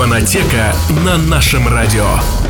Фонотека на нашем радио.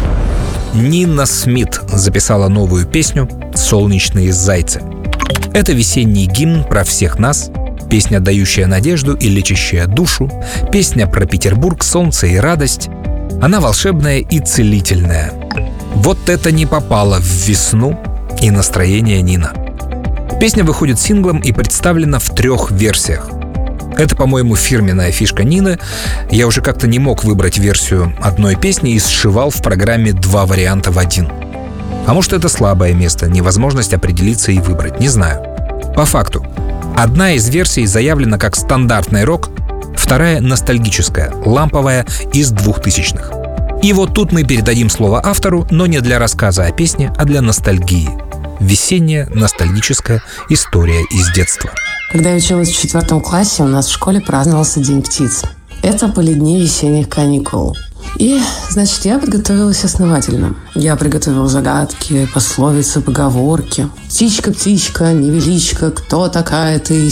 Нина Смит записала новую песню «Солнечные зайцы». Это весенний гимн про всех нас, песня, дающая надежду и лечащая душу, песня про Петербург, солнце и радость. Она волшебная и целительная. Вот это не попало в весну и настроение Нина. Песня выходит синглом и представлена в 3 версиях. Это, по-моему, фирменная фишка Нины. Я уже как-то не мог выбрать версию одной песни и сшивал в программе 2 варианта в один. А может, это слабое место, невозможность определиться и выбрать, не знаю. По факту, одна из версий заявлена как стандартный рок, вторая — ностальгическая, ламповая, из 2000-х. И вот тут мы передадим слово автору, но не для рассказа о песне, а для ностальгии. Весенняя ностальгическая история из детства. Когда я училась в 4 классе, у нас в школе праздновался День птиц. Это были дни весенних каникул. И, значит, я подготовилась основательно. Я приготовила загадки, пословицы, поговорки. «Птичка, птичка, невеличка, кто такая ты?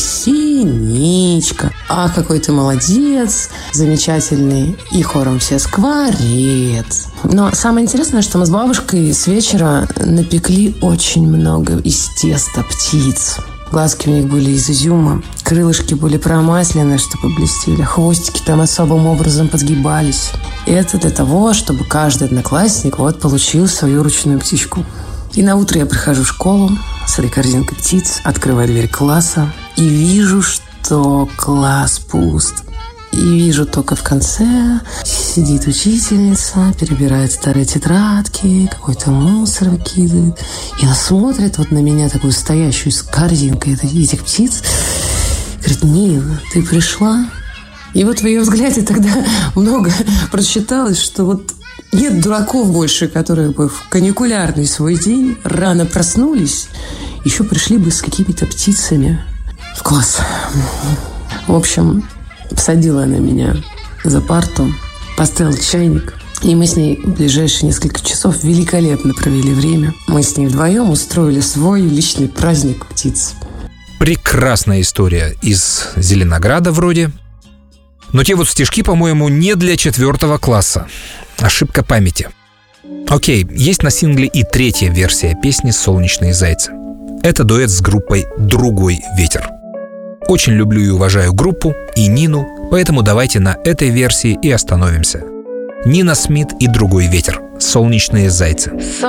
Синичка. А какой ты молодец, замечательный». И хором все «Скворец». Но самое интересное, что мы с бабушкой с вечера напекли очень много из теста птиц. Глазки у них были из изюма, крылышки были промаслены, чтобы блестели, хвостики там особым образом подгибались. И это для того, чтобы каждый одноклассник получил свою ручную птичку. И на утро я прихожу в школу с этой корзинкой птиц, открываю дверь класса и вижу, что класс пуст. И вижу только в конце сидит учительница, перебирает старые тетрадки, какой-то мусор выкидывает. И она смотрит на меня, такую стоящую с корзинкой этих птиц. Говорит: «Нина, ты пришла?» И в ее взгляде тогда много прочиталось, что нет дураков больше, которые бы в каникулярный свой день рано проснулись, еще пришли бы с какими-то птицами в класс. В общем, посадила она меня за парту, поставила чайник, и мы с ней в ближайшие несколько часов великолепно провели время. Мы с ней вдвоем устроили свой личный праздник птиц. Прекрасная история из Зеленограда вроде. Но те стишки, по-моему, не для 4 класса. Ошибка памяти. Окей, есть на сингле и 3-я версия песни «Солнечные зайцы». Это дуэт с группой «Другой ветер». Очень люблю и уважаю группу и Нину, поэтому давайте на этой версии и остановимся. Нина Смит и «Другой ветер». «Солнечные зайцы».